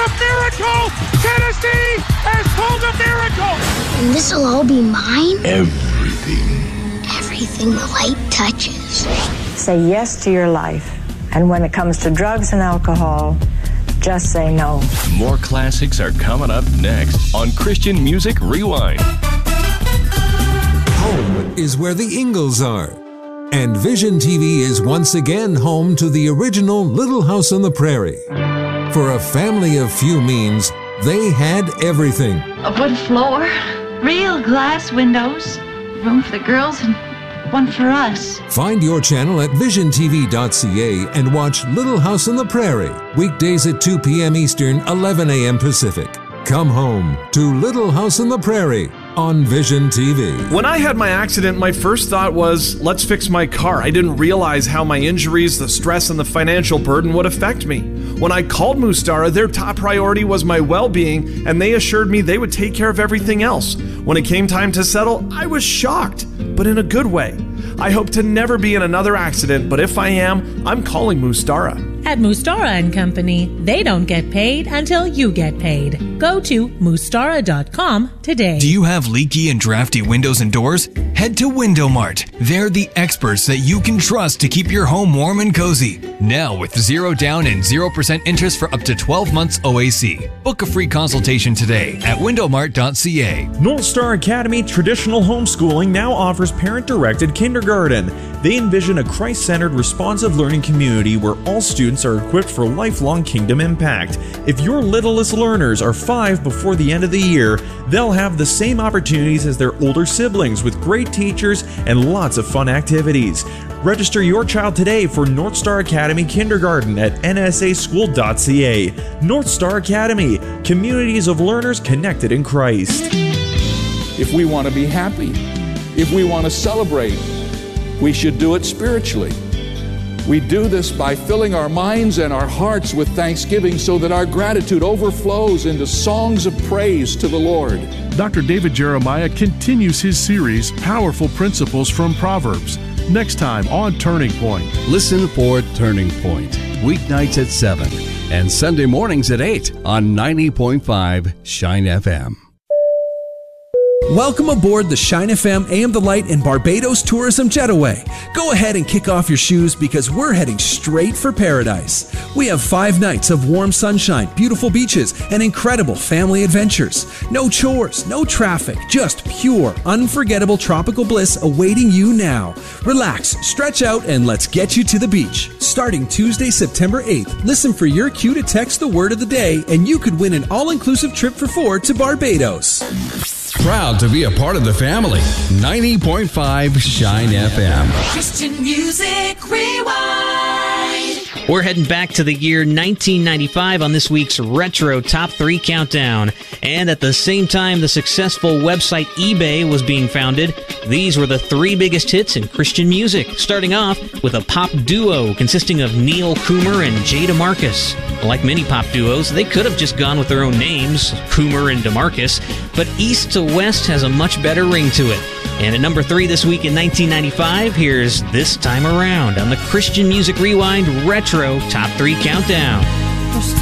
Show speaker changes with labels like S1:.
S1: a miracle! Tennessee has pulled a miracle!
S2: And this'll all be mine?
S3: Everything.
S2: Everything the light touches.
S4: Say yes to your life. And when it comes to drugs and alcohol, just say no.
S5: More classics are coming up next on Christian Music Rewind.
S6: Home is where the Ingalls are. And Vision TV is once again home to the original Little House on the Prairie. For a family of few means, they had everything.
S7: A wood floor, real glass windows, room for the girls and one for us.
S6: Find your channel at visiontv.ca and watch Little House on the Prairie, weekdays at 2 p.m. Eastern, 11 a.m. Pacific. Come home to Little House on the Prairie on Vision TV.
S8: When I had my accident, my first thought was, let's fix my car. I didn't realize how my injuries, the stress, and the financial burden would affect me. When I called Mustara, their top priority was my well-being, and they assured me they would take care of everything else. When it came time to settle, I was shocked, but in a good way. I hope to never be in another accident, but if I am, I'm calling Mustara.
S9: At Mustara & Company, they don't get paid until you get paid. Go to Mustara.com today.
S10: Do you have leaky and drafty windows and doors? Head to Window Mart. They're the experts that you can trust to keep your home warm and cozy. Now with 0 down and 0% interest for up to 12 months OAC. Book a free consultation today at windowmart.ca.
S11: North Star Academy Traditional Homeschooling now offers parent-directed kindergarten. They envision a Christ-centered, responsive learning community where all students are equipped for lifelong kingdom impact. If your littlest learners are 5 before the end of the year, they'll have the same opportunities as their older siblings with great teachers and lots of fun activities. Register your child today for North Star Academy Kindergarten at nsaschool.ca. North Star Academy, communities of learners connected in Christ.
S3: If we want to be happy, if we want to celebrate, we should do it spiritually. We do this by filling our minds and our hearts with thanksgiving so that our gratitude overflows into songs of praise to the Lord.
S12: Dr. David Jeremiah continues his series, Powerful Principles from Proverbs, next time on Turning Point.
S13: Listen for Turning Point, weeknights at 7 and Sunday mornings at 8 on 90.5 Shine FM.
S14: Welcome aboard the Shine FM AM The Light and Barbados Tourism Jetaway. Go ahead and kick off your shoes because we're heading straight for paradise. We have 5 nights of warm sunshine, beautiful beaches, and incredible family adventures. No chores, no traffic, just pure, unforgettable tropical bliss awaiting you now. Relax, stretch out, and let's get you to the beach. Starting Tuesday, September 8th, listen for your cue to text the word of the day, and you could win an all-inclusive trip for 4 to Barbados.
S13: Proud to be a part of the family. 90.5 Shine FM.
S15: Christian Music Rewind.
S16: We're heading back to the year 1995 on this week's Retro Top 3 Countdown. And at the same time the successful website eBay was being founded, these were the 3 biggest hits in Christian music, starting off with a pop duo consisting of Neil Coomer and Jay DeMarcus. Like many pop duos, they could have just gone with their own names, Coomer and DeMarcus, but East to West has a much better ring to it. And at number 3 this week in 1995, here's This Time Around on the Christian Music Rewind Retro Top 3 Countdown.